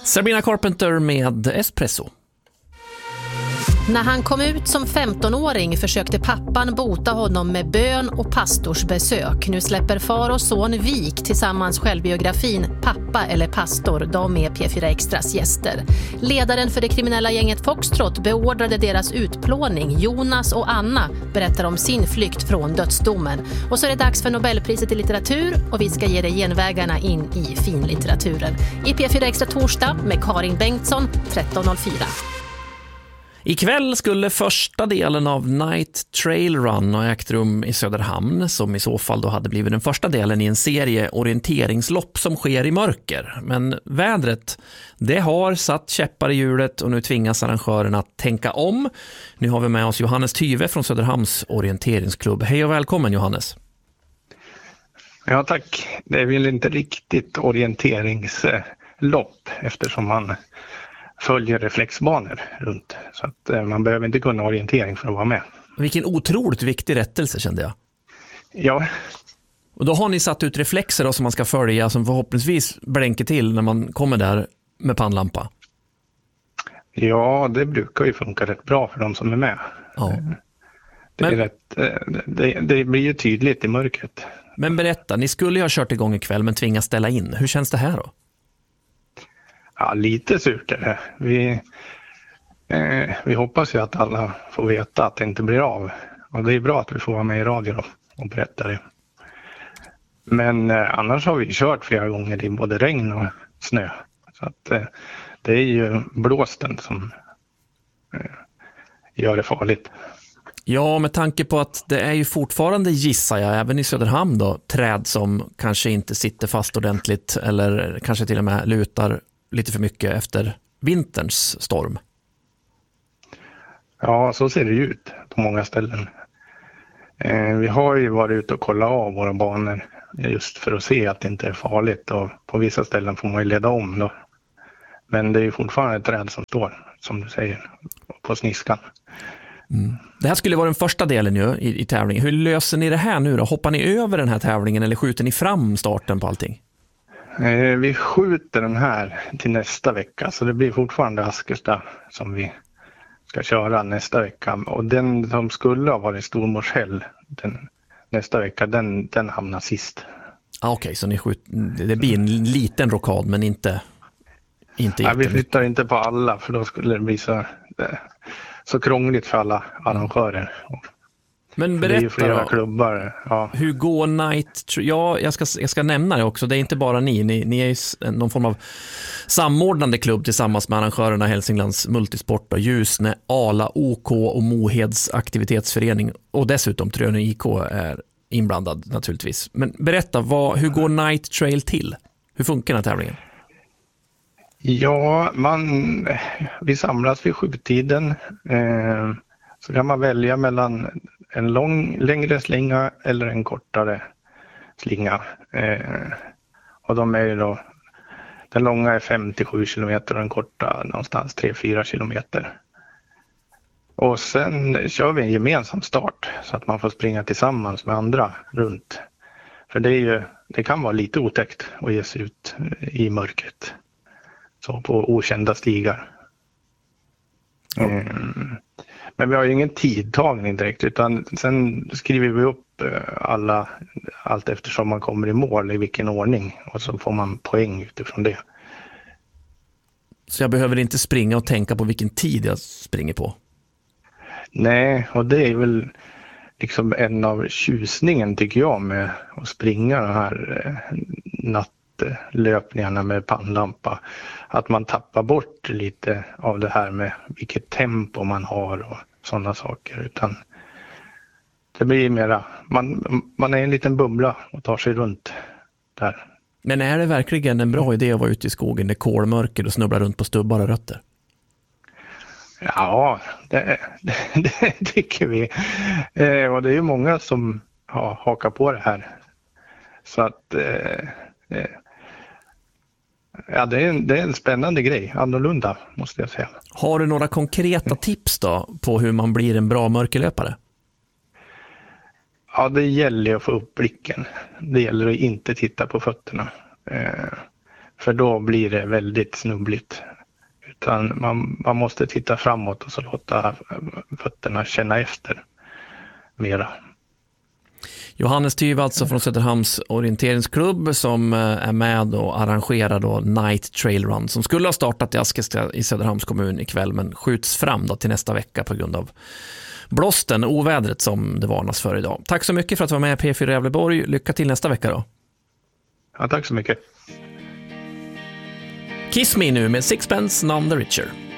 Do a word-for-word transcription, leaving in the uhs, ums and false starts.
Sabrina Carpenter med Espresso. När han kom ut som femtonåring försökte pappan bota honom med bön och pastorsbesök. Nu släpper far och son Vik tillsammans självbiografin Pappa eller pastor. De är P fyra Extras gäster. Ledaren för det kriminella gänget Foxtrot beordrade deras utplåning. Jonas och Anna berättar om sin flykt från dödsdomen. Och så är det dags för Nobelpriset i litteratur och vi ska ge dig genvägarna in i finlitteraturen. I P fyra Extra torsdag med Karin Bengtsson tretton noll fyra. Ikväll skulle första delen av Night Trail Run ha ägt rum i Söderhamn, som i så fall då hade blivit den första delen i en serie orienteringslopp som sker i mörker. Men vädret, det har satt käppar i hjulet och nu tvingas arrangörerna att tänka om. Nu har vi med oss Johannes Tyve från Söderhamns orienteringsklubb. Hej och välkommen Johannes. Ja tack, det är väl inte riktigt orienteringslopp eftersom man följer reflexbanor runt. Så att eh, man behöver inte kunna orientering för att vara med. Vilken otroligt viktig rättelse kände jag. Ja. Och då har ni satt ut reflexer då, som man ska följa som förhoppningsvis blänker till när man kommer där med pannlampa. Ja, det brukar ju funka rätt bra för de som är med. Ja. Det, är Men, rätt, det, det blir ju tydligt i mörkret. Men berätta, ni skulle ju ha kört igång ikväll men tvingas ställa in. Hur känns det här då? Ja, lite surt är det. Vi, eh, vi hoppas ju att alla får veta att det inte blir av. Och det är bra att vi får vara med i radio då och berätta det. Men eh, annars har vi kört flera gånger i både regn och snö. Så att eh, det är ju blåsten som eh, gör det farligt. Ja, med tanke på att det är ju fortfarande, gissar jag, även i Söderhamn då, träd som kanske inte sitter fast ordentligt eller kanske till och med lutar lite för mycket efter vinterns storm. Ja, så ser det ut på många ställen. Eh, vi har ju varit ute och kollat av våra banor just för att se att det inte är farligt och på vissa ställen får man ju leda om då. Men det är ju fortfarande ett träd som står, som du säger, på sniskan. Mm. Det här skulle vara den första delen ju i, i tävlingen. Hur löser ni det här nu då? Hoppar ni över den här tävlingen eller skjuter ni fram starten på allting? Eh, vi skjuter den här till nästa vecka så det blir fortfarande Askersta som vi ska köra nästa vecka. Och den som skulle ha varit Stormorshäll den, nästa vecka, den, den hamnar sist. Ah, Okej, okay, så ni skjuter, det blir en liten rockad men inte, inte ja, vi flyttar inte på alla för då skulle det bli så, så krångligt för alla arrangörer. Men berätta det är ju flera då, klubbar. Ja. Hur går Night? Ja, jag ska, jag ska nämna det också. Det är inte bara ni. Ni, ni är någon form av samordnande klubb tillsammans med arrangörerna Hälsinglands Multisport och Ljusne, Ala, O K och Moheds aktivitetsförening. Och dessutom Trönö I K är inblandad naturligtvis. Men berätta, vad, hur går Night Trail till? Hur funkar den här tävlingen? Ja, man, vi samlas vid sjutiden. Eh, så kan man välja mellan en lång, längre slinga eller en kortare slinga. Eh, och de är ju då, den långa är fem till sju kilometer och den korta någonstans tre till fyra kilometer. Och sen kör vi en gemensam start så att man får springa tillsammans med andra runt. För det, är ju, det kan vara lite otäckt att ge sig ut i mörkret. Så på okända stigar. Mm. Mm. Men vi har ju ingen tidtagning direkt utan sen skriver vi upp alla allt eftersom man kommer i mål i vilken ordning och så får man poäng utifrån det. Så jag behöver inte springa och tänka på vilken tid jag springer på? Nej, och det är väl liksom en av tjusningen tycker jag med att springa de här nattlöpningarna med pannlampa. Att man tappar bort lite av det här med vilket tempo man har och sådana saker. Utan det blir mera, man, man är en liten bubbla och tar sig runt där. Men är det verkligen en bra idé att vara ute i skogen där kolmörker och snubbla runt på stubbar och rötter? Ja, det, det, det tycker vi. Eh, och det är ju många som har hakat på det här. Så att eh, eh, ja, det är, en, det är en spännande grej, annorlunda måste jag säga. Har du några konkreta tips då på hur man blir en bra mörkerlöpare? Ja, det gäller att få upp blicken. Det gäller att inte titta på fötterna. Eh, För då blir det väldigt snubbligt. Utan man, man måste titta framåt och så låta fötterna känna efter mera. Johannes Tyve alltså från Söderhamns orienteringsklubb som är med och arrangerar då Night Trail Run som skulle ha startat i Askesta i Söderhamns kommun ikväll men skjuts fram då till nästa vecka på grund av blåsten, ovädret som det varnas för idag. Tack så mycket för att du var med i P fyra Gävleborg. Lycka till nästa vecka då. Ja, tack så mycket. Kiss Me nu med Sixpence None the Richer.